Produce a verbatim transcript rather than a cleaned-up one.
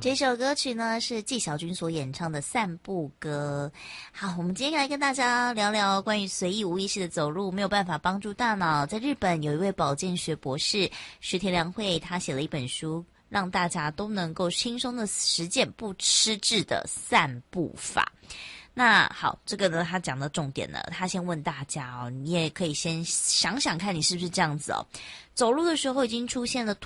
这首歌曲呢是纪晓君所演唱的《散步歌》。好，我们今天来跟大家聊聊关于随意无意识的走路没有办法帮助大脑。在日本有一位保健学博士石田良惠，他写了一本书，让大家都能够轻松的实践不吃滞的散步法。那好，这个呢，他讲的重点呢，他先问大家哦，你也可以先想想看，你是不是这样子哦？走路的时候已经出现了